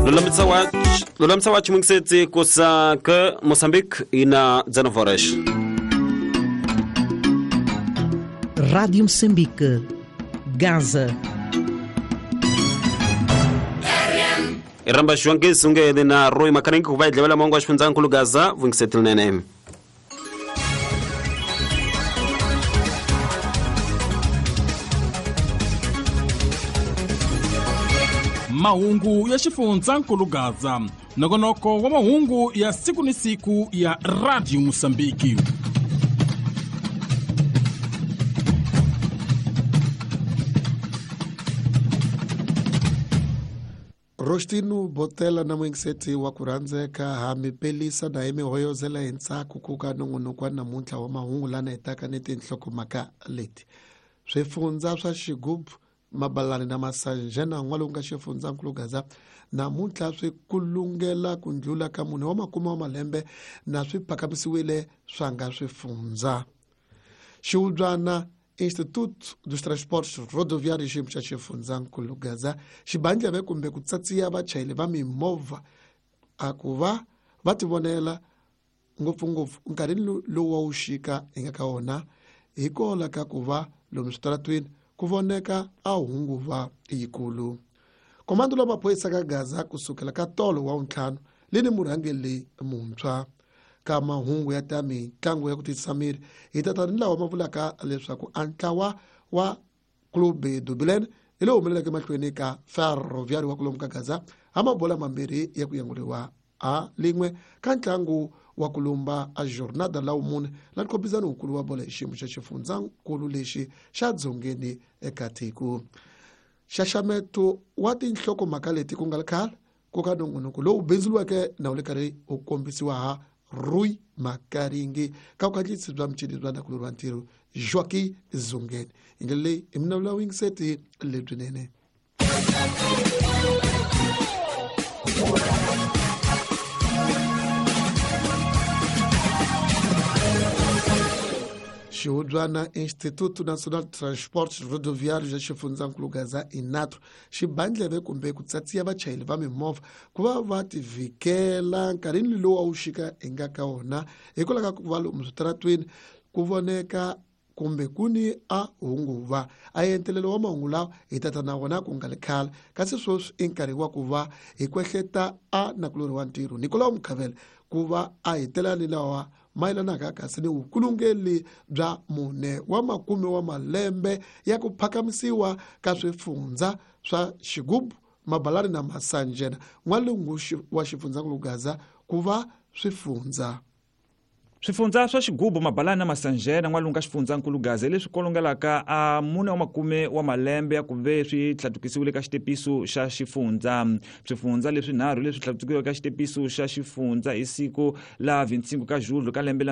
Lulamsa watch mungsetsi kusa ke Mozambique ina 19 horas. Rádio Moçambique, Gaza. Iramba shwange sunge na Roy Makaningi kuvaidle wala mongo ashfunza nkulu Gaza vungsetil nene. Mahungu ya xifundzakulu Gaza, nongonoko wa mahungu ya siku ni siku ya Radio Mosambiki. Rostinu Botela na mwingseti wa kurandzeka hamipelisa na imihoyozela hentsaku kuka nongonokwa namuntlha wa mahungu lana hitaka ni tinhlokomhaka leti. Swifundzha swa Xigubu, Mabalani na Masanje na n'walunga xifundzakulu Gaza namuntlha swi kulungela ku ndlhula ka mune wa makume wa malembe na swi phakamisiwile swa nga swifundzha. Xiwubyana Instituto dos Transportes Rodoviários xiyimo xa xifundzakulu Gaza xi bandleve kumbe ku tsatsiya vachayeri va mimovha a ku va ti vonela ngopfungopfu nkarhini lowu wa wuxika hi nga ka wona hikola ka ku va lomu switaratweni ku voneka a hunguva yikulu. Komando la maphorisa ka Gaza kusukela ka tolo wa untlhanu lini murhangeli muntshwa ka mahungu ya ta mitlangu ya ku tiyisisa miri hi tatani lawa ma vulaka leswaku antlawa wa Clube do Belém hi lowu humeleleke mahlweni ka Ferroviário wa kulomu ka Gaza amabola mambirhi ya ku yanguliwa a lin'we ka ntlangu wa ku lumba a jornada la wumune la nkombisano wukulu wa bola hi xiyimo xa xifundzakulu lexi xa dzongeni eka tiko. Xaxameto wa tinhlokomhaka leti ku nga khale ku ka nongonoko lowu bindzuriweke na wu le karhi u kombisiwa ha Roy Makaningi ka vukandziyisi bya muchini bya nakulori wa ntirho Joaquim Zungeni. Hi ndlela leyi i mina wingiseti lebyinene. Xiwubyana Instituto Nacional de Transportes Rodoviários ya xifundzakulu Gaza INATRO xi bandleve kumbe ku tsatsiya vachayeri va mimovha ku va ti vhikela nkarhini lowu wa wuxika hi nga ka wona hikwalaho ka ku va lomu switaratweni ku voneka kumbe kuni a hunguva. A entelelo wa mahungu lawa hi tata na wona ku nga le khale kasi sweswi i nkarhi wa ku va hi kwehleta a nakulori wa ntirho Nicolas Mkhavela ku va a hetela ni lawa mayelanaka kasi ni vukulungeli bya mune wa makume wa malembe ya ku phakamisiwa ka swifundzha swa Xigubu, Mabalani na Masanje n'walungu wa xifundzakulu Gaza ku va swifundzha. Swifundzha swa Xigubu, Mabalani na Masanje n'walungu xifundzakulu Gaza leswi kolongelaka a mune wa makume wa malembe ya ku ve swi tlhatukisiwile ka xitepiso xa xifundzha. Swifundzha leswi nharhu leswi tlhatukisiwile ka xitepiso xa xifundzha hi siku la 25 ka Julho ka lembe la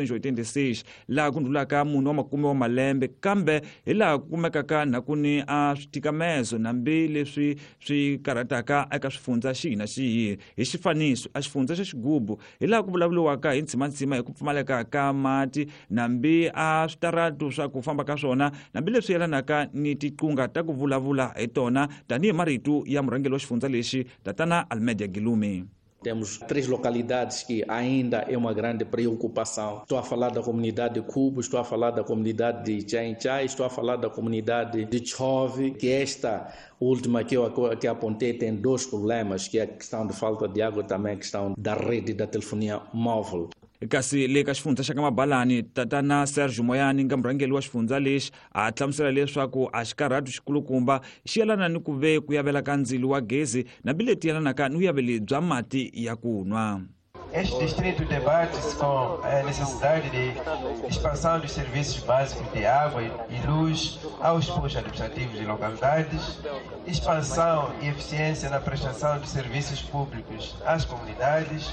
1986 laha ku ndlulaka mune wa makume wa malembe kambe hi laha ku kumekaka na kuni a switikamezo nambi leswi swi karhataka eka swifundzha xihi na xihi. Hi xifaniso a xifundzha xa Xigubu hi laha ku vulavuliwaka hi ntsimantsima hi ku pfumaleka ka mati nambi a switarato swa ku famba ka swona nambi leswi yelanaka ni tiqunga ta ku vulavula hi tona tanihi marito ya murhangeli wa xifundzha lexi Tatana Almeida Guilherme. Temos 3 localidades que ainda é uma grande preocupação. Estou a falar da comunidade de Cubo, estou a falar da comunidade de Chainchai, estou a falar da comunidade de Chove, que esta última que eu apontei tem 2 problemas, que é a questão de falta de água e também a questão da rede da telefonia móvel. Kasi le ka xifundzha xa ka Mabalani Tatana Sergio Moyani nga murhangeli wa xifundzha lexi a hlamusela leswaku a xikarhatu xikulukumba xi yelana ni ku ve ku yavela ka ndzilo wa gezi nambi leti yelanaka ni uyaveli bya mati ya ku nwa. Este distrito debate-se com a necessidade de expansão dos serviços básicos de água e luz aos postos administrativos de localidades, expansão e eficiência na prestação de serviços públicos às comunidades,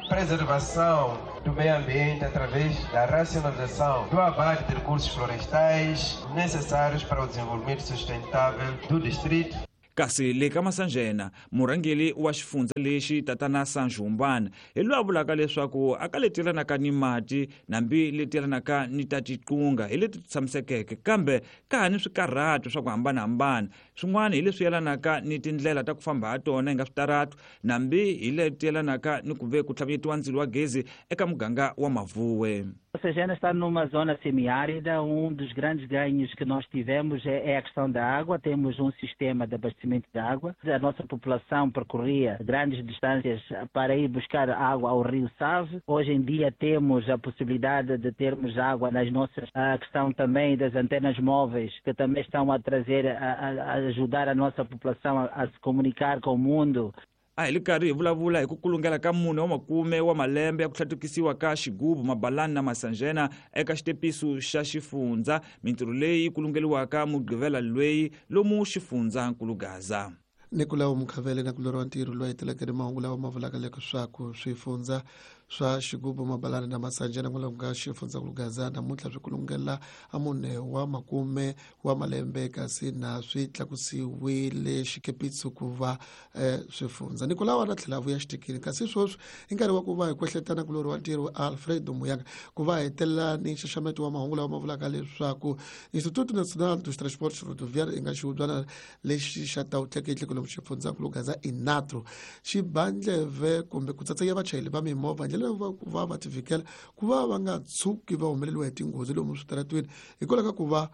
preservação do meio ambiente através da racionalização do abate de recursos florestais necessários para o desenvolvimento sustentável do distrito. kasi le ka Masanjena murhangeli wa xifundza lexi tatana Sanjumbana hi loyi a vulaka leswaku aka leti yelanaka ni mati nambi leti yelanaka ni ta tiqunga hi leti tshamisekeke kambe ka ha ni swikarhato swa ku hambanahambana swin'wana hi leswi yelanaka ni tindlela ta ku famba ha tona hi nga switaratu nambi hi leti yelanaka ni ku ve ku tlhavanyetiwa ndzilo wa gezi eka muganga wa Mavuwe. Masanjena está numa zona semiárida. Dos grandes ganhos que nós tivemos é a questão da água. Temos sistema de abastecimento de água. A nossa população percorria grandes distâncias para ir buscar água ao rio Save. Hoje em dia temos a possibilidade de termos água nas nossas... A questão também das antenas móveis, que também estão a trazer, a ajudar a nossa população a se comunicar com o mundo. Hi li karhi hi vulavula hi ku kulungela ka mune wa makume wa malembe ya ku hlatukisiwa ka xigubu Mabalani na Masanjena eka xitepiso xa xifundza mintirho leyi yi kulungeliwaka mugqivela lweyi lomu xifundzankulu Gaza. Nikolawo Mukhavele na kulorwa ntirho loyi telekere mahungu lawa ma vulaka leswaku swifundza swa xigubu Mabalani na Masanjena kulunga xifundzankulu Gaza namuntlha swi kulungela amune wa makume wa malembe kasi na swi tlakusiwile xikepitso ku va swifundza. Nikolawo na tlhela vuya xitikini kasi swoswi i nkarhi wa ku va hi kwehletana kulorwa ntirho Alfredo Muyanga ku va hetelela ni nxaxameto wa mahungu lawa ma vulaka leswaku Instituto Nacional dos Transportes Rodoviários i nga xihubyana lexi xa tawutleketli lomu xifundzankulu Gaza INATRO xi bandleve kumbe ku tsatseka vachayeri va mimovha ndlela ku va va tivikela ku va nga tshuki va humeleliwa hi tinghozi lomu switaratweni hikwalaho ka ku va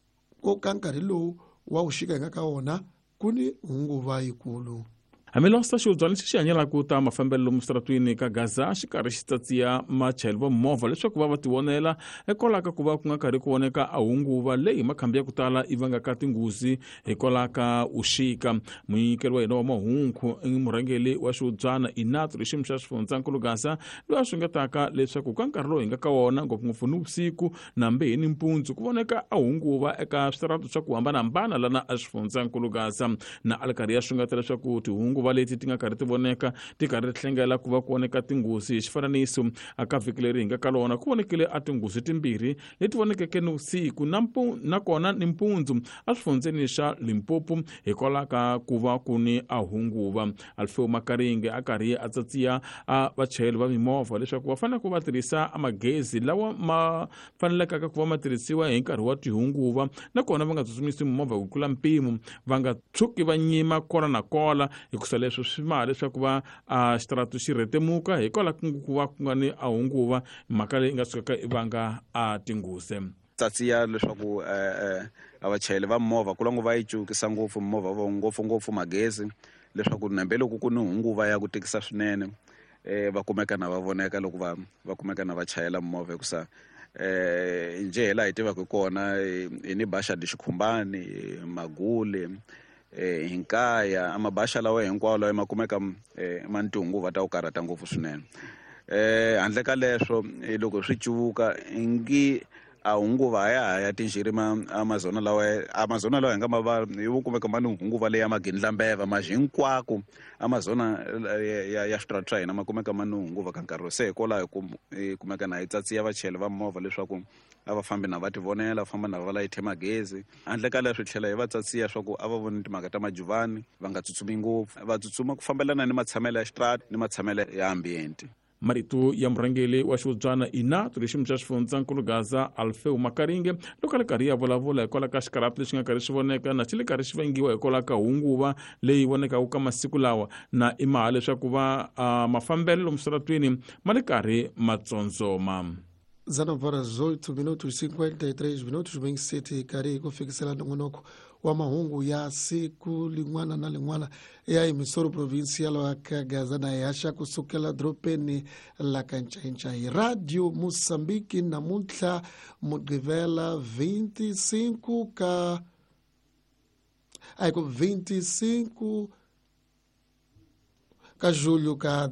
ko ka nkarhi lowu wa wu xika hi nga ka wona ku ni hunguva yikulu. hambiloko xihubyana lexi xi hanyelaku ta mafambelo lomu swiratwini ka Gaza xi karhi xi tsatsiya machayeri va movha leswaku va ti vonela hikwalaho ka ku va ku nga karhi ku voneka a hunguva leyi makhambi ya ku tala i vangaka tinghozi hikwalaho ka uxika. Munyikeri wa hina wa mahungu i murhangeli wa xihubyana INATRO hi xiyimo xa xifundzankulu Gaza loyi a swingetaka leswaku ka nkarhi lowu hi nga ka wona ngopfungopfu ni vusiku nambe hi ni mpundzu ku voneka a hunguva eka switaratu swa ku hambanahambana lana a xifundzankulu Gaza na alkarhi ya swingeta leswaku tihunguva leti ti nga karhi ti voneka ti karhi ti hlengela ku va ku voneka tinghozi hi xifananiso aka vhiki leri hi nga ka lona ku vonekile a tinghozi timbirhi leti vonekeke ni vusiku nakona ni mpundzu a swifundzeni xa Limpopo hikwalaho ka ku va ku ni a hunguva. Alfeo Makaringe a karhi a tsatsiya a vachayeri va mimovha leswaku va fanele ku va tirhisa magezi lawa ma fanelekaka ku va ma tirhisiwa hi nkarhi wa tihunguva nakona va nga tsutsumisi mimovha ku tlula mpimo va nga tshuki va nyima kola na kola hikusa leswi swi mali leswaku va a xitaratu xi retemuka hikwalaho ku va ku nga ni a hunguva mhaka leyi nga sukaka i vanga a tinghozi. Tsatsiya leswaku a vachayeri va movha ku langu va yi cukisa ngopfu movha va ngopfungopfu magezi leswaku nambe loko ku ni hunguva ya ku tikisa swinene va kumeka na va voneka loko va kumeka na va chayela movha hikusa nje la hi tivaka kona i ni Basha di Xikhumbani Magule hinkaya amabasha lawa hinkwawo lawa ma kumeka mantunguva ta ku karhata ngopfu swinene. Handle ka leswo loko swi cuvuka ingi a hunguva ya tinjiri amazona lawa nga mava hi kumeka mani hunguva leya magindlambeva hinkwako amazona ya strata hina ma kumeka mani hunguva ka nkarhi se hikwalaho kumeka na hi tsatsiya vachayeri va movha leswaku a va fambi na va ti vonela famba na va layithe magezi. Handle ka leswi tlhela hi va tsatsiya swa ku a va voni timhaka ta majuvani va nga tsutsumi ngopfu va tsutsuma ku fambelana ni matshamelo ya xitrata ni matshamelo ya ambiente. Marito ya murhangeli wa xihubyana INATRO hi xiyimo xa xifundzankulu Gaza Alfeo Makaringe loko le karhi ya vulavula hikwalaho ka xikarhati lexi nga karhi xi voneka na xi le karhi xi vangiwa hikwalaho ka hunguva leyi vonekaka ka masiku lawa na i maha leswaku va mafambelo lomu swiratwini ma le karhi ma tsontsoma. 8:53 Wing City karhi ku fikisela nongonoko wa mahungu ya siku lin'wana na lin'wana ya emisoro provincial wa ka Gaza na yaxa kusukela dropeni la Kanchaincha hi Radio Mosambiki namuntlha mugqivela 25 ka julho ka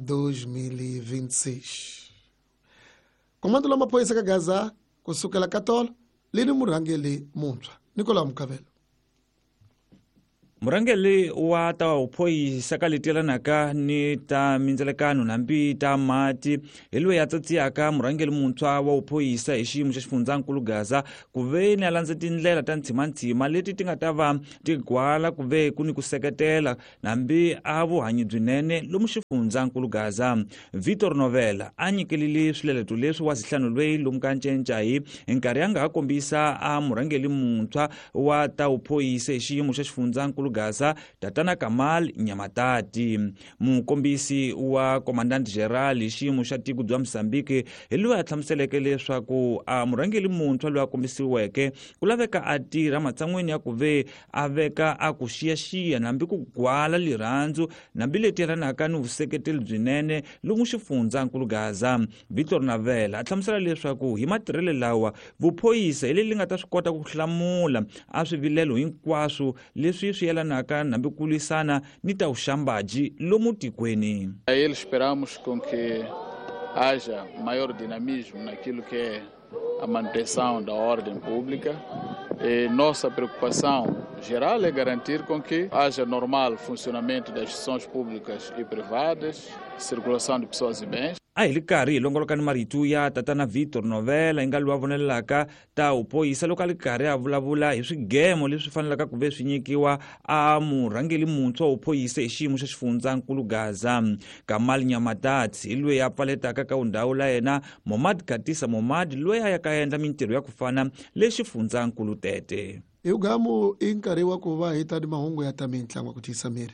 2026. Komando la maphorisa ka Gaza kusukela Katolo lini murhangeli muntshwa Nikolawo Mukhavele. murangeli wa ta uphoyisa ka letelanaka ni ta mindzelekano nambi ta mati hi loyi a tsatsiyaka murangeli muntshwa wa uphoyisa hi xiyimo xa xifundzankulu Gaza ku ve ni a landza tindlela ta ntshima leti ti nga ta va ti gwala ku ve ku ni ku seketela nambi a vuhanyi byinene lomu xifundzankulu Gaza. Victor Novela a nyikelile swileleto leswi wa Zihlanu lweyi lomu ka Ncencayi hi nkarhi a nga ha kombisa a murangeli muntshwa wa ta uphoyisa hi xiyimo xa xifundzankulu Gaza Tatana Kamal Nyamatati. Mukombisi wa Commandant General hi xiyimo xa tiko bya Mozambique hi loyi a hlamuseleke leswaku a murangeli muntshwa loyi a kombisiweke ku laveka a tirha matsan'weni ya ku ve a veka a ku xiyaxiya nambi ku gwala lirhandzu nambi leti yelanaka ni vuseketeli byinene lomu xifundzankulu Gaza. Victor Novela a hlamusela leswaku hi matirhele lawa vuphoyisa hi leli nga ta swi kota ku hlamula a swivilelo hinkwaswo leswi swi yelanaka nambi ku lwisana ni ta uxambaji lomu tikweni. Esperamos com que haja maior dinamismo naquilo que é a manutenção da ordem pública. Nossa preocupação geral é garantir com que haja normal funcionamento das instituições públicas e privadas, circulação de pessoas e bens. A hi ri karhi hi longolokani marito ya Tatana Victor Novela hi nga loyi a vonelelaka ta uphoyisa loko a ri karhi a vulavula hi swigemo leswi fanelaka ku ve swi nyikiwa a murhangeli muntshwa wa uphoyisa hi xiyimo xa xifundzankulu Gaza. Kamal Nyamatati hi loyi a pfaletaka ka undhawu la yena Momad Katisa Momad loyi a ya ka endla mintirho ya ku fana le xifundzankulu tete. Hi ugamu i nkarhi wa ku va hi ta ni mahungu ya ta mitlangu ku tisa miri.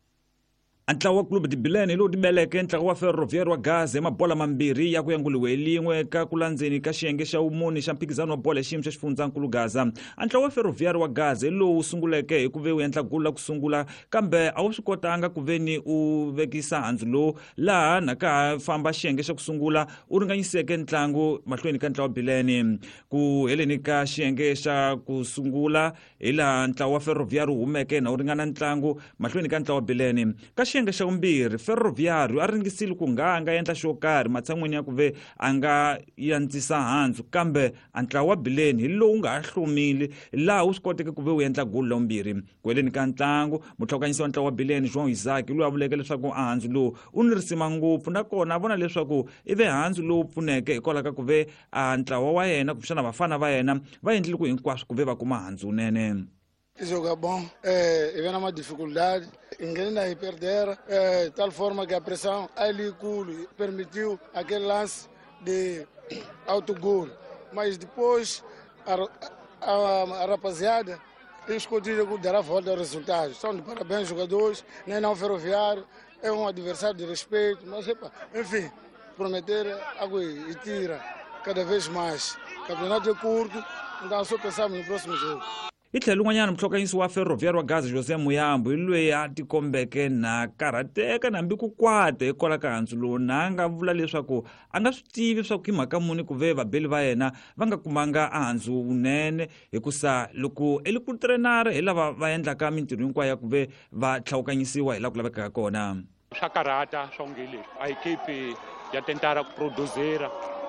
Antlawa wa Club de Bilene lo dibeleke ntlawa wa Ferroviário wa Gaza mabola mambirhi ya ku yanguliwe lin'we ka ku landzeni ka xiyenge xa umuni xa mphikizano wa bola xiyimo xa xifundzankulu Gaza. Antlawa wa Ferroviário wa Gaza lowu sunguleke hi ku ve u endla gula ku sungula kambe a wu swi kotanga ku ve ni u vekisa handzu lowu laha na ka famba xiyenge xa ku sungula u ringanyiseke ntlangu mahlweni ka ntlawa wa Bilene. Ku heleni ka xiyenge xa ku sungula hi laha ntlawa wa Ferroviário humeke na u ringana ntlangu mahlweni ka ntlawa wa Bilene. Ka xiyenge xa vumbirhi Ferroviário a ringisile ku nga endla xo karhi matsan'weni ya ku ve a nga yantsisa handzu kambe antlawa wa Bilene hi lowu nga ha hlomile laha wu swi koteke ku ve wu endla goli la vumbirhi. Ku heleni ka ntlangu mutlhokanyisi wa ntlawa wa Bilene João Isaac loyi a vuleke leswaku handzu lowu u ni risima ngopfu nakona a vona leswaku i ve handzu lowu pfuneke hikwalaho ka ku ve a ntlawa wa yena kumbexana vafana va yena va endlile ku hinkwaswo ku ve va kuma handzu nene. Joga bom, havendo uma dificuldade, ninguém aí perder, de tal forma que a pressão ali permitiu aquele lance de autogol. Mas depois a rapaziada escolheu que dará volta ao resultado. Estão de parabéns jogadores, nem não Ferroviário, é um adversário de respeito, mas enfim, prometer água e tira cada vez mais. O campeonato é curto, então só pensamos no próximo jogo. I tlhela un'wanyana mutlhokanyisi wa Ferroviário wa Gaza José Muyambo hi loyi a tikombeke na karhateka nambi ku kwata hikwalaho ka handzu lowu na a nga vula leswaku a nga swi tivi swa ku hi mhaka muni ku ve vabeli va yena va nga kumanga a handzu unene hikusa loko i li ku trenara hi lava va endlaka mintirho hinkwayo ya ku ve va tlhawukanyisiwa hi laha ku lavekaka kona. Swa karhata swa onge leswi a ekipi ya tentara ku produzera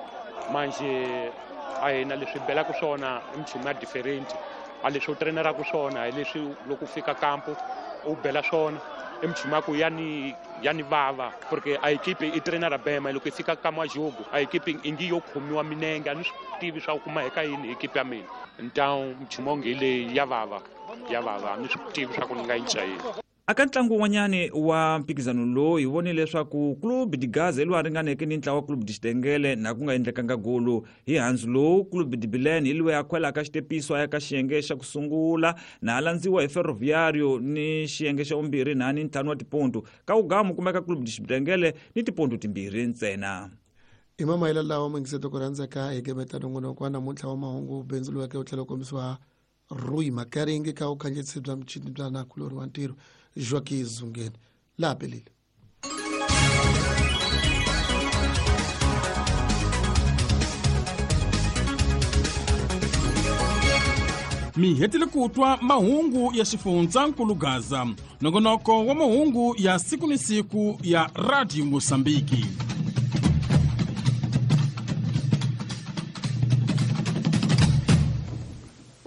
manje a hi na leswi belaka swona i michini ya diferenti a leswi u treneraku swona hi leswi loko u fika kampo u bela swona i michini ya ku ya ni vava porque a ekipi i trenera bema loko i fika ka majogo a ekipi i ngi yo khomiwa minenge a ni swi tivi swa ku kuma eka yini ekipi ya mina então michini onge leyi ya vava a ni swi tivi swa ku ni nga yi yini. Aka ntlangu wun'wanyani wa mphikizano lowu hi vonile leswaku Club de Gaza hi lowu a ringaneke ni ntlawa wa Club de Xitengele na ku nga endlekanga golo hi handzu lowu Club de Bilene hi loyi a khwelaka xitepiso a ya ka xiyenge xa ku sungula na a landziwa hi Ferroviário ni xiyenge xa vumbirhi na ni ntlhanu wa tiponto ka ugamu kumeka Club de Xitengele ni tiponto timbirhi ntsena. I mamayela lawa mangiseto ku rhandzeka hi gemeta nongonoko wa namuntlha wa mahungu bendzuluweke u tlhela kombisiwa Rui Makaringi ka ukhandziyisi bya michini bya nakulori wa ntirho Joaquim Zungeni laha pelile. Mi hetile kutwa mahungu ya xifundzankulu Gaza, nongonoko wa mahungu ya siku ni siku ya Radio Mozambique.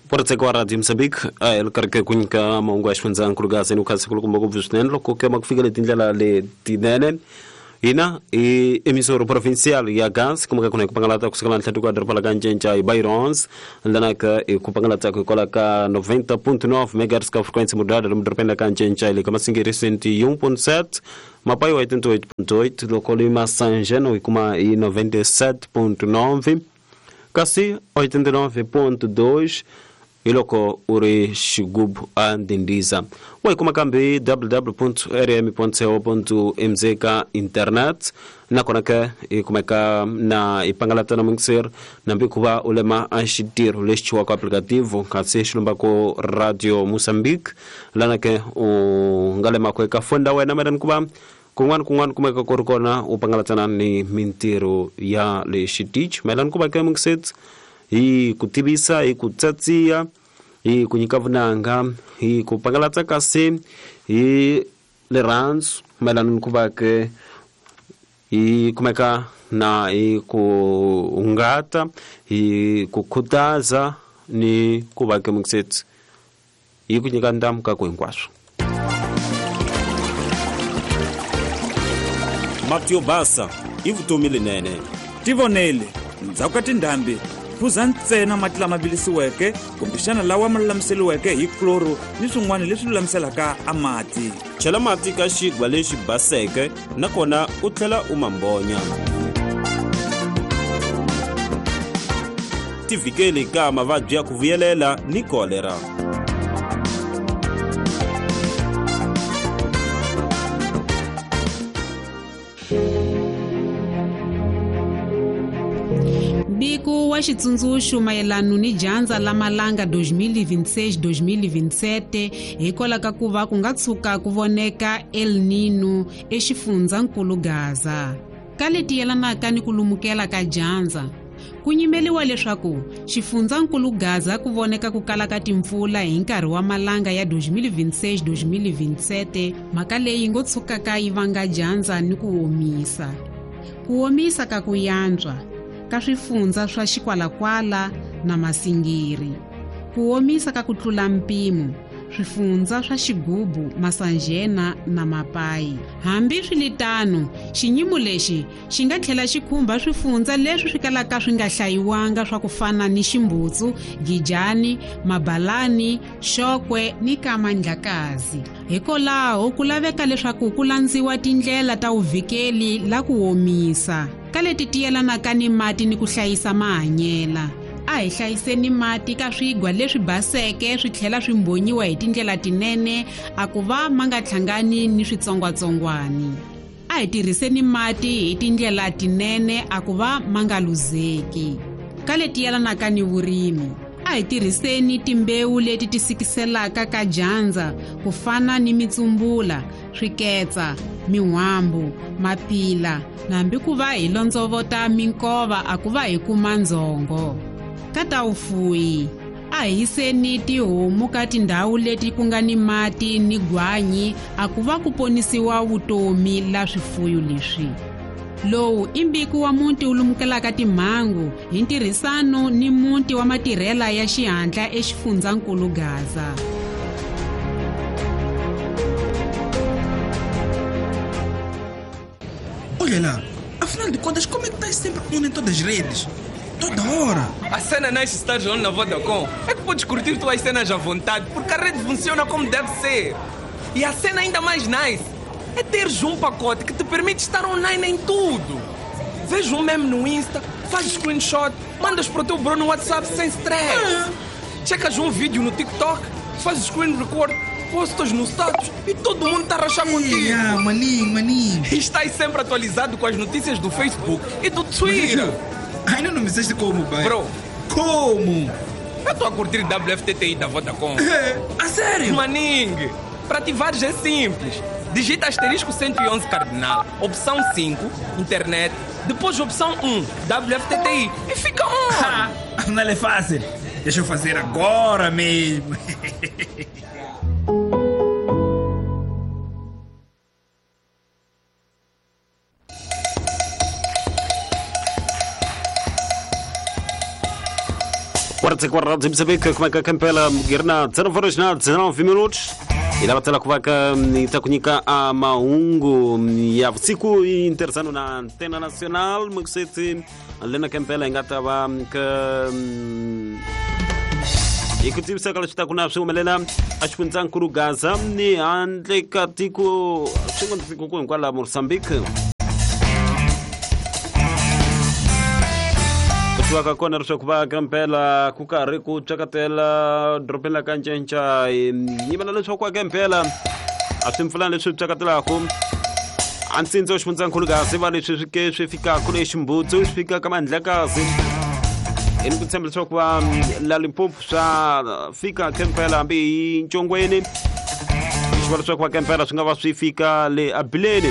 Pode ser que a Rádio Moçambique, ele quer que conheça uma expansão com o gás, no caso, como o governo, que é uma que fica ali de ina e emissora provincial e a gans como que conecta pangalata com segalan tatu quadra pala ganjencha e bairons andana ka e ku pangalata ko kolaka 90.9 MHz ka frequência mudada no depende da ganjencha ile kama singi recente 1.7 mapai 88.8 lokolima sanjeno e kuma e 97.9 kasi 89.2 iloko uri shigubu andindiza wai kuma kambi www.rm.co.mz ka internet na konaka ikumeka na ipangalata na mungsir nambi kuba ulema anshitir uleshwa kwa aplikativo kasi shilumba ko Radio Moçambique lana ke ngalema ko ka fonda wena madan kuba kungan kumeka korkona upangalatana ni mintiro ya le shitich melan kuba ke mungset i kutibisa i kutsatia i kunyikavunanga i kupangalatsa kasi i lerans melan kubake i kumeka na i kuungata i kukhutaza ni kubake mungset i kunyika ndam ka kwenkwasho Matio Basa ivutomile nene tivonele ndzhaku ka tindhambi phuza ntsena mati lama vilisiweke kumbexana lawa ma lulamiseliweke hi kloro ni swin'wana leswi lulamiselaka a mati. chela mati ka xigwa lexi baseke nakona u tlhela u mambonya. Tivikeli ka mavabyi ya ku vuyelela ni kolera. Biko wa xitsundzuxo mayelano ni dyandza la malanga 2026-2027 hikwalaho ka ku va ku nga tshuka ku voneka El Nino exifundzhankulu Gaza. Ka leti yelanaka ni ku lumukela ka dyandza, ku nyimeliwa leswaku xifundzhankulu Gaza ku voneka ku kala ka timpfula hi nkarhi wa malanga ya 2026-2027, mhaka leyi ngo tshukaka yi vanga dyandza ni ku omisa. Ku omisa ka ku yantswa ka swifundza swa Xikwalakwala na Masingiri, ku omisa ka ku tlula mpimo swifundza swa Xigubu, Masanjena na Mapai. Hambi swilitano, xinyimo lexi xi nga tlhela xi khumba swifundza leswi swi kalaka swi nga hlayiwanga swa ku fana ni Ximbutsu, Gijani, Mabalani, Xokwe ni Kamandlakazi. Hikwalaho ku laveka leswaku ku landziwa tindlela ta uvikeli la ku omisa ka leti tiyelanaka ni mati ni ku hlayisa mahanyela. A hi hlayiseni mati ka swigwa leswi baseke swi tlhela swi mbonyiwa hi tindlela tinene a ku va ma nga hlangani ni switsongwatsongwani. A hi tirhiseni mati hi tindlela tinene a ku va ma nga luzeki. Ka leti yelanaka ni vurimi, a hi tirhiseni timbewu leti ti sikiselaka ka dyandza ku fana ni mitsumbula, swiketsa, mihwambu, mapila, na hambi ku va hi londzovota minkova a ku va hi kuma ndzongo. Ka ta ufuyi, a hi yiseni tihomu ka tindhawu leti ku nga ni mati ni gwanyi a ku va ku ponisiwa vutomi la swifuyo leswi. Lowu i mbiko wa muti wu lumukelaka timhangu hi ntirhisano ni muti wa matirhela ya xihatla exifundzhankulu Gaza. Olha lá, afinal de contas, como é que estás sempre on em todas as redes? Toda hora. A cena não é estar on na Vodacom. É que podes curtir tuas cenas à vontade, porque a rede funciona como deve ser. E a cena ainda mais nice é teres um pacote que te permite estar online em tudo. Veja um meme no Insta, faz screenshot, mandas para o teu bro no WhatsApp sem stress. Checas um vídeo no TikTok, faz screen record, postas no status e todo mundo está a rachar contigo. Maninho. E estás sempre atualizado com as notícias do Facebook e do Twitter. Ainda não me disseste como, pai. Bro, como? Eu estou a curtir WFTTI da Vodacom. A sério? Maninho, para ativares é simples. Digita asterisco 111 cardinal, opção 5, internet, depois opção 1, WFTTI e fica on. Não é fácil. Deixa eu fazer agora mesmo. Quarta com a Rádio Moçambique, como é que a Campela Guerna 19 minutos. E dava tela kuvaka itakunyika a maungu ya siku interesano na antena nacional mkuseti lena Campela ingatava ka ikutibisa kala chita kuna shu melena ashkunzan kuru Gaza ni andle katiko shingon tiko kwa la Mozambique kutuaka kona rusha kuva Campela kukari kuchakatela dropela kanchencha yimana lesho kwa Campela asimfulana lesho chakatela ku ansinzo shmunzan kuluga sivali shike shifika kule shimbutsu shifika kama ndlakazi inikutsembele lesho kwa Limpopo sha fika Campela ambi nchongweni shwala lesho kwa Campela shingava shifika le abileni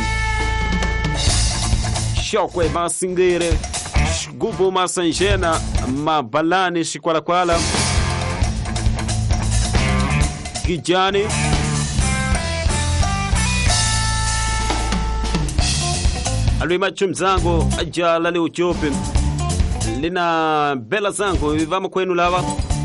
shokwe masingere Gubo Masanjena Mabalani Shikwalakwala Gijani Alwima chumzangu ajala li uchopi lina bela zangu vivama kwenu lava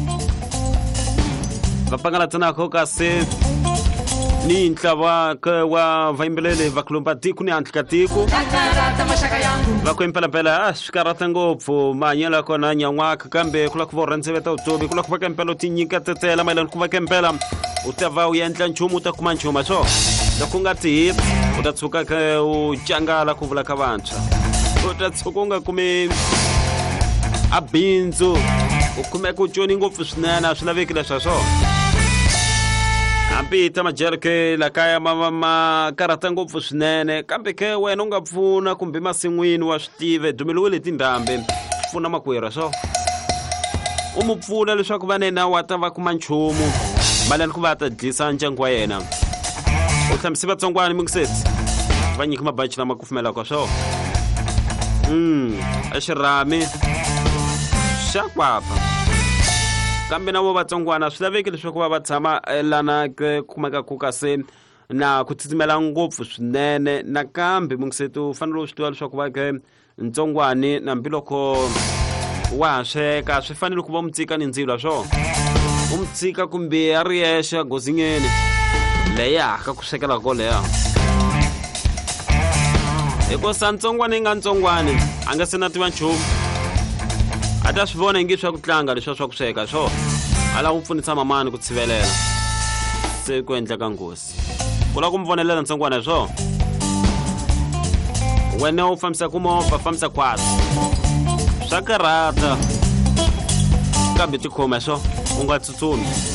vapangala tanako kase ni ntlava wa vaimbelele vakulumba tiku ni antlikatiku vakuempela shikarata ngopfu manyela kona nyamwaka kambe kula kuvorantseveta utobi kula kuvakempela utinyika tetela mailani kuvakempela utava uyendla nchumu utakuma nchuma so takungati utatsuka uchangala kuvula ka vantshwa utatsuka unga kume abindzu ukumeka uchoni ngopfu swinene a swi laveki leswa so Ampita majerke la kaya mama karata ngopfu swinene kambe ke wena unga pfuna kumbe masin'wini wa switive dumiluwile tindhambi pfuna makwera so umupfuna leswaku vanena wa ta va kuma nchumu malani ku va ta dlisa ndyangu wa yena u hlamise vatsongwana mingiseti va nyika mabachi lama kufumela kwa so xirhami xa kwapa kambe na vo vatsongwana swi laveki leswaku va tshama lana kumeka ku kase na ku tsutsumela ngopfu swinene nakambe mungiseti u fanele u swi tiva leswaku va ke ntsongwani na mbiloko wa sweka swi fanele ku va mutsika ni ndzilo swo umtsika kumbe a ri yexe gozinyeni leya ka ku swekela koleya hikusa ntsongwana nga ntsongwani a nga se na tiva nchumu a ta swi vona ingi swa ku tlanga leswa swa ku sweka swo ala u pfunisa mamani ku tshivelela se ku endleka ngozi ku la ku mi vonelela ntsongwana swo wena u fambisa ku movha fambisa kwatsi swa karata kambe tikhoma swo u nga tsutsumi